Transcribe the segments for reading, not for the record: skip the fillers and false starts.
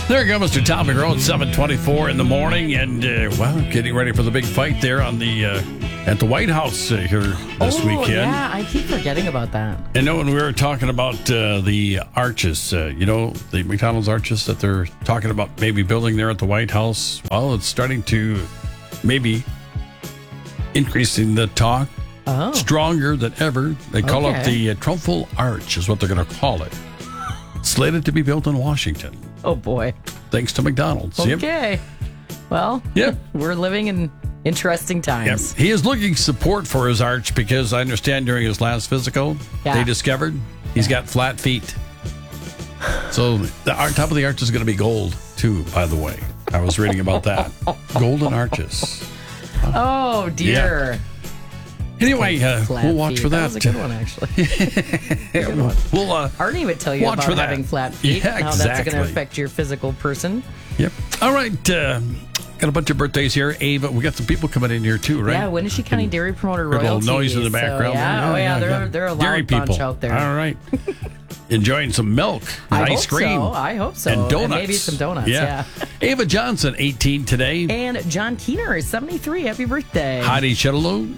There you go, Mr. Tom McGraw, 7:24 in the morning, and getting ready for the big fight there on the at the White House here this weekend. Yeah, I keep forgetting about that. And when we were talking about the arches, the McDonald's arches that they're talking about maybe building there at the White House. Well, it's starting to maybe increasing the talk. Oh. Stronger than ever. They call it the Trumbull Arch, is what they're going to call it. Slated to be built in Washington. Oh, boy. Thanks to McDonald's. Okay. Yep. Well, we're living in interesting times. Yep. He is looking support for his arch because I understand during his last physical, they discovered he's got flat feet. So the top of the arch is going to be gold, too, by the way. I was reading about that. Golden arches. Oh, dear. Yeah. Anyway, we'll watch for that. That was a good one, actually. We'll Arnie would tell you about having flat feet. Yeah, how that's going to affect your physical person. Yep. All right. Got a bunch of birthdays here. Ava, we got some people coming in here, too, right? Yeah, Winnebago County Dairy Promoter Royalty. A little noise in the background. So, they're a loud bunch out there. All right. Enjoying some milk and ice cream. I hope so. And donuts. And maybe some donuts, yeah. Ava Johnson, 18 today. And John Keener is 73. Happy birthday. Heidi Shedelum.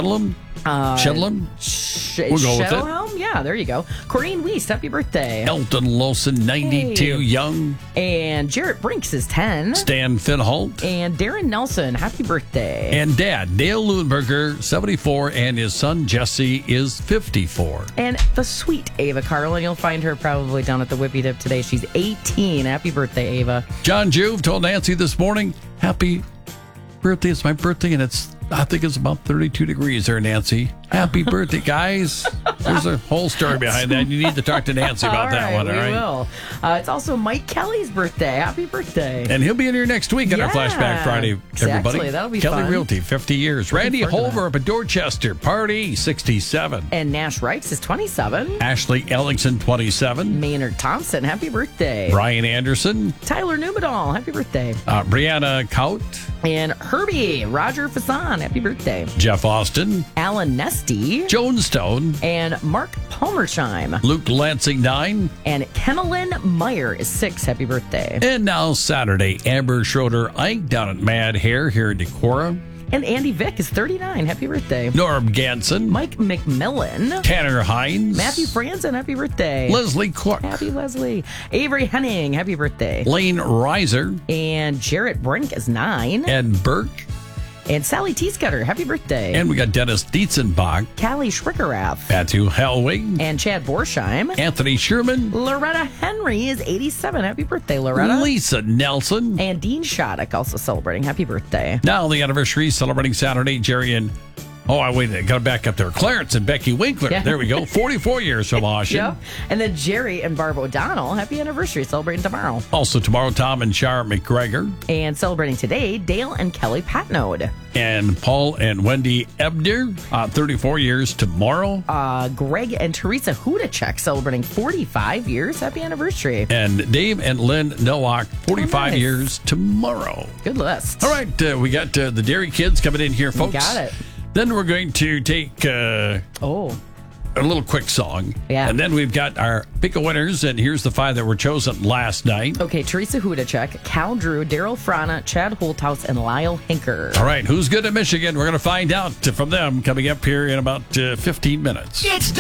We'll go with it. Yeah, there you go. Corinne Weiss, happy birthday. Elton Lawson, 92, young. And Jarrett Brinks is 10. Stan Finholt. And Darren Nelson, happy birthday. And Dad, Dale Leuenberger, 74, and his son Jesse is 54. And the sweet Ava Carlin, you'll find her probably down at the Whippy Dip today. She's 18. Happy birthday, Ava. John Juve told Nancy this morning, happy birthday. It's my birthday, and I think it's about 32 degrees there, Nancy. Happy birthday, guys. There's a whole story behind that. You need to talk to Nancy about that one, all right? We will. It's also Mike Kelly's birthday. Happy birthday. And he'll be in here next week on our Flashback Friday, everybody. That'll be Kelly fun. Realty, 50 years. Randy Holver up at Dorchester, Party, 67. And Nash Reichs is 27. Ashley Ellingson, 27. Maynard Thompson, happy birthday. Brian Anderson. Tyler Newmadal, happy birthday. Brianna Kaut. And Herbie, Roger Fasan, happy birthday. Jeff Austin. Alan Nesty. Joan Stone. And Mark Palmersheim. Luke Lansing, 9. And Kennelyn Meyer is 6, happy birthday. And now Saturday, Amber Schroeder Ike down at Mad Hair here in Decorah. And Andy Vick is 39. Happy birthday. Norm Ganson. Mike McMillan. Tanner Hines. Matthew Franzen. Happy birthday. Leslie Cook. Happy Leslie. Avery Henning. Happy birthday. Lane Reiser. And Jarrett Brink is 9. And Burke. And Sally Teescutter. Happy birthday. And we got Dennis Dietzenbach. Callie Schrickerath. Matthew Hellwig. And Chad Borsheim. Anthony Sherman. Loretta Henry is 87. Happy birthday, Loretta. Lisa Nelson. And Dean Shoddock also celebrating. Happy birthday. Now the anniversary celebrating Saturday, Jerry and... I got to back up there. Clarence and Becky Winkler. Yeah. There we go. 44 years from Washington. Yep. And then Jerry and Barb O'Donnell. Happy anniversary. Celebrating tomorrow. Also tomorrow, Tom and Shar McGregor. And celebrating today, Dale and Kelly Patnode. And Paul and Wendy Ebner. 34 years tomorrow. Greg and Teresa Hudacek celebrating 45 years. Happy anniversary. And Dave and Lynn Nowak, 45 years tomorrow. Good list. All right. We got the Dairy Kids coming in here, folks. We got it. Then we're going to take a little quick song. Yeah. And then we've got our pick of winners, and here's the 5 that were chosen last night. Okay, Teresa Hudacek, Cal Drew, Daryl Frana, Chad Holthouse, and Lyle Hinker. All right, who's good at Michigan? We're going to find out from them coming up here in about 15 minutes.